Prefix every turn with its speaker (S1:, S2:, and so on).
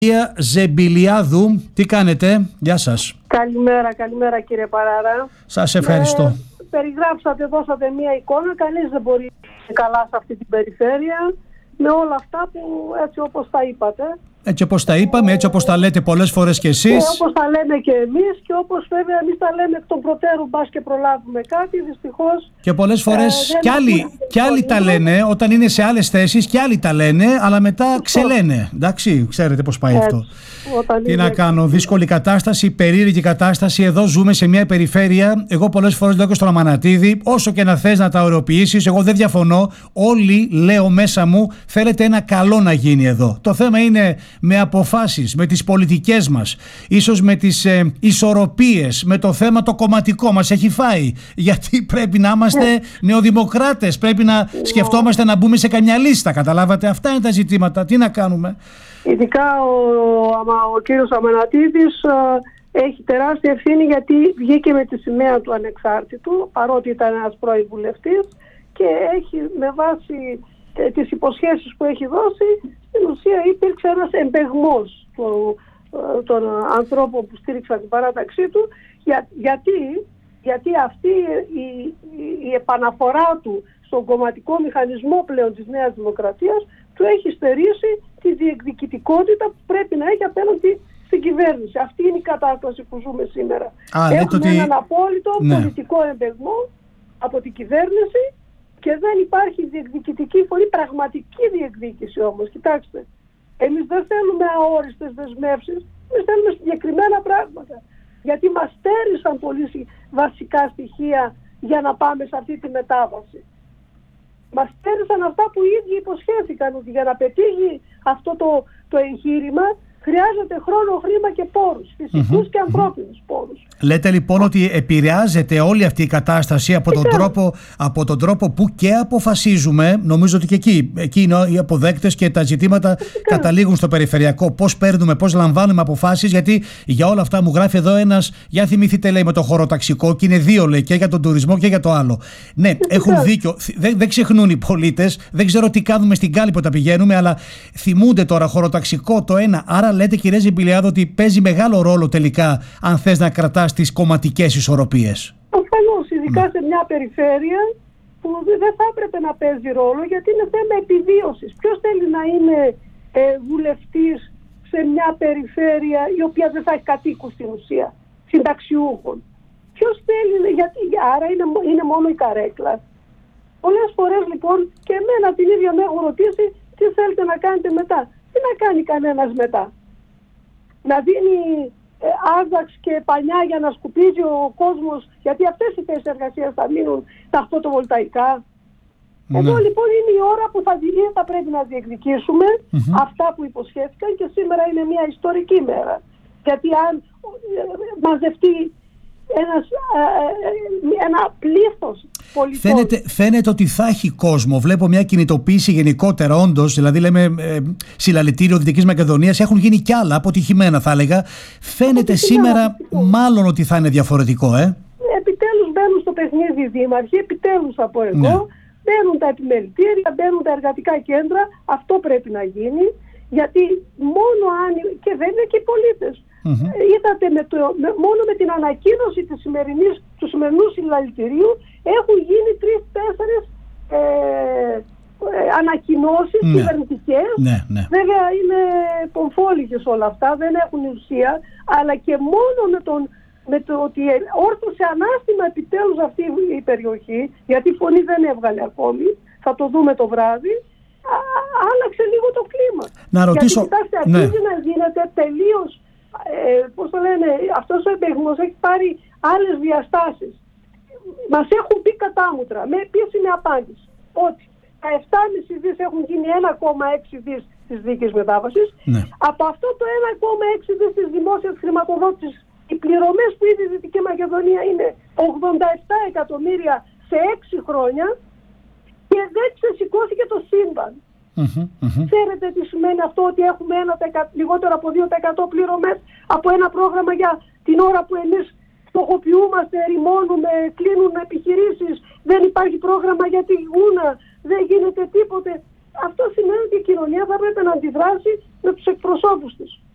S1: Κυρία Ζεμπιλιάδου, τι κάνετε? Γεια σας.
S2: Καλημέρα κύριε Παράρα.
S1: Σας ευχαριστώ.
S2: Περιγράψατε, δώσατε μία εικόνα. Κανείς δεν μπορεί να είναι καλά σε αυτή την περιφέρεια με όλα αυτά που έτσι όπως τα είπατε.
S1: Έτσι όπως τα είπαμε, έτσι όπως τα λέτε πολλές φορές κι εσείς.
S2: Όπως τα λέμε και εμείς και όπως βέβαια εμείς τα λέμε εκ των προτέρων, μπας και προλάβουμε κάτι, δυστυχώς.
S1: Και πολλές φορές κι άλλοι τα λένε, όταν είναι σε άλλες θέσεις κι άλλοι τα λένε, αλλά μετά ξελένε. Εντάξει, ξέρετε πώς πάει αυτό. Τι να κάνω, δύσκολη κατάσταση, περίεργη κατάσταση. Εδώ ζούμε σε μια περιφέρεια. Εγώ πολλές φορές λέω και στον Αμανατίδη, όσο και να θες να τα ωρεοποιήσεις, εγώ δεν διαφωνώ. Όλοι, λέω μέσα μου, θέλετε ένα καλό να γίνει εδώ. Το θέμα είναι με αποφάσεις, με τις πολιτικές μας, ίσως με τις ισορροπίες, με το θέμα το κομματικό μας έχει φάει. Γιατί πρέπει να είμαστε νεοδημοκράτες, πρέπει να σκεφτόμαστε να μπούμε σε καμιά λίστα. Καταλάβατε, αυτά είναι τα ζητήματα. Τι να κάνουμε.
S2: Ειδικά ο κύριος Αμανατίδης έχει τεράστια ευθύνη, γιατί βγήκε με τη σημαία του ανεξάρτητου, παρότι ήταν ένας πρώην βουλευτής, και έχει με βάση τις υποσχέσεις που έχει δώσει, στην ουσία υπήρξε ένας εμπεγμός των ανθρώπων που στήριξαν την παράταξή του, γιατί αυτή η επαναφορά του στον κομματικό μηχανισμό πλέον της Νέας Δημοκρατίας του έχει στερήσει τη διεκδικητικότητα που πρέπει να έχει απέναντι στην κυβέρνηση. Αυτή είναι η κατάσταση που ζούμε σήμερα. Έχουμε έναν απόλυτο πολιτικό εμπεγμό από την κυβέρνηση και δεν υπάρχει διεκδικητική φωνή, πραγματική διεκδίκηση όμως. Κοιτάξτε, εμείς δεν θέλουμε αόριστες δεσμεύσεις, εμείς θέλουμε συγκεκριμένα πράγματα. Γιατί μας στέρισαν πολύ βασικά στοιχεία για να πάμε σε αυτή τη μετάβαση. Μας στέρισαν αυτά που οι ίδιοι υποσχέθηκαν, ότι για να πετύχει αυτό το εγχείρημα χρειάζεται χρόνο, χρήμα και πόρους, φυσικούς και ανθρώπινους πόρους.
S1: Λέτε λοιπόν ότι επηρεάζεται όλη αυτή η κατάσταση από τον τρόπο που και αποφασίζουμε. Νομίζω ότι και εκεί είναι οι αποδέκτες και τα ζητήματα καταλήγουν στο περιφερειακό. Πώς παίρνουμε, πώς λαμβάνουμε αποφάσεις, γιατί για όλα αυτά μου γράφει εδώ ένας, για θυμηθείτε λέει με το χωροταξικό, και είναι δύο λέει, και για τον τουρισμό και για το άλλο. Ναι, έχουν δίκιο. Δεν ξεχνούν οι πολίτες, δεν ξέρω τι κάνουμε στην Κάλυπο όταν πηγαίνουμε, αλλά θυμούνται τώρα χωροταξικό το ένα. Άρα λέτε κυρία Ζεμπιλιάδου ότι παίζει μεγάλο ρόλο τελικά αν θες να κρατάς τις κομματικές ισορροπίες.
S2: Προφανώς, ειδικά σε μια περιφέρεια που δεν θα έπρεπε να παίζει ρόλο, γιατί είναι θέμα επιβίωσης. Ποιος θέλει να είναι βουλευτής σε μια περιφέρεια η οποία δεν θα έχει κατοίκους στην ουσία, συνταξιούχων? Ποιος θέλει, γιατί άρα είναι μόνο η καρέκλα? Πολλές φορές λοιπόν και εμένα την ίδια με έχουν ρωτήσει τι θέλετε να κάνετε μετά. Τι να κάνει κανένας μετά? Να δίνει άζαξ και πανιά για να σκουπίζει ο κόσμος, γιατί αυτές οι θέσεις εργασίας θα μείνουν τα φωτοβολταϊκά. Εδώ λοιπόν είναι η ώρα που θα πρέπει να διεκδικήσουμε αυτά που υποσχέθηκαν, και σήμερα είναι μια ιστορική μέρα. Γιατί αν μαζευτεί ένα πλήθος πολιτών.
S1: Φαίνεται ότι θα έχει κόσμο. Βλέπω μια κινητοποίηση γενικότερα, όντως. Δηλαδή, λέμε συλλαλητήριο Δυτικής Μακεδονίας. Έχουν γίνει κι άλλα αποτυχημένα, θα έλεγα. Φαίνεται σήμερα μάλλον ότι θα είναι διαφορετικό,
S2: Επιτέλους μπαίνουν στο παιχνίδι οι δήμαρχοι, επιτέλους από εδώ. Ναι. Μπαίνουν τα επιμελητήρια, μπαίνουν τα εργατικά κέντρα. Αυτό πρέπει να γίνει. Γιατί μόνο αν. Και βέβαια και οι πολίτες. Είδατε μόνο με την ανακοίνωση του σημερινού συλλαλητηρίου έχουν γίνει 3-4 ανακοινώσεις κυβερνητικές. Βέβαια είναι πομφόλικες όλα αυτά, δεν έχουν ουσία, αλλά και μόνο με το ότι όρθωσε ανάστημα επιτέλους αυτή η περιοχή, γιατί η φωνή δεν έβγαλε ακόμη, θα το δούμε το βράδυ, άλλαξε λίγο το κλίμα.
S1: Να ρωτήσω,
S2: γιατί κοιτάξτε, αρχίζει να γίνεται τελείως, πώς το λένε, αυτός ο εμπεγμός έχει πάρει άλλες διαστάσεις. Μας έχουν πει κατάμουτρα με επίσημη απάντηση ότι τα 7,5 δις έχουν γίνει 1,6 δις της δίκης μετάβασης. Από αυτό το 1,6 δις της δημόσιας χρηματοδότησης, οι πληρωμές που είδε η Δυτική Μακεδονία είναι 87 εκατομμύρια σε 6 χρόνια, και δεν ξεσηκώθηκε το σύμπαν. Ξέρετε τι σημαίνει αυτό, ότι έχουμε λιγότερο από 2% πληρωμές από ένα πρόγραμμα για την ώρα που εμείς στοχοποιούμαστε, ερημώνουμε, κλείνουν επιχειρήσεις, δεν υπάρχει πρόγραμμα για τη γούνα, δεν γίνεται τίποτε. Αυτό σημαίνει ότι η κοινωνία θα πρέπει να αντιδράσει με τους εκπροσώπους της.